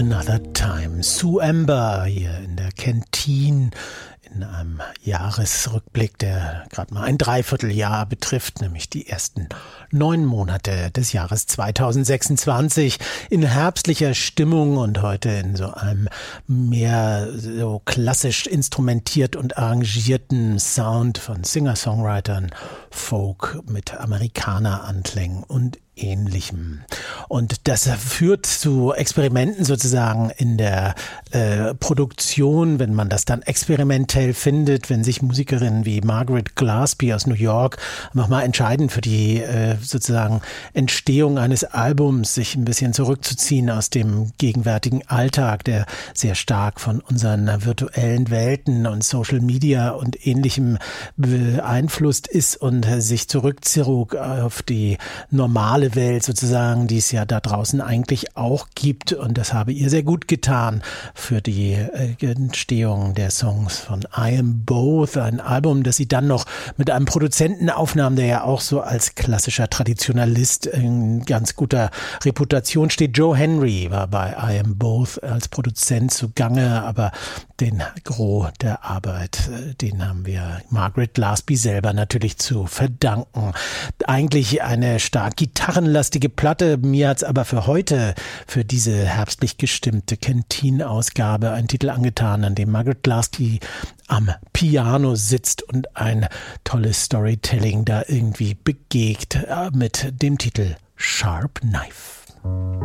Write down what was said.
Another Time. Sue Amber hier in der Canteen in einem Jahresrückblick, der gerade mal ein Dreivierteljahr betrifft, nämlich die ersten 9 Monate des Jahres 2026 in herbstlicher Stimmung und heute in so einem mehr so klassisch instrumentiert und arrangierten Sound von Singer-Songwritern, Folk mit Amerikaner-Anklängen und Ähnlichem. Und das führt zu Experimenten sozusagen in der Produktion, wenn man das dann experimentell findet, wenn sich Musikerinnen wie Margaret Glasby aus New York nochmal entscheiden für die sozusagen Entstehung eines Albums, sich ein bisschen zurückzuziehen aus dem gegenwärtigen Alltag, der sehr stark von unseren virtuellen Welten und Social Media und Ähnlichem beeinflusst ist und sich zurückzog auf die normale Welt sozusagen, die es ja da draußen eigentlich auch gibt, und das habe ihr sehr gut getan für die Entstehung der Songs von I Am Both, ein Album, das sie dann noch mit einem Produzenten aufnahm, der ja auch so als klassischer Traditionalist in ganz guter Reputation steht. Joe Henry war bei I Am Both als Produzent zugange, aber den Gros der Arbeit, den haben wir Margaret Glasby selber natürlich zu verdanken. Eigentlich eine stark gitarrenlastige Platte. Mir hat's aber für heute, für diese herbstlich gestimmte Canteen-Ausgabe, einen Titel angetan, an dem Margaret Glasby am Piano sitzt und ein tolles Storytelling da irgendwie begegt mit dem Titel Sharp Knife.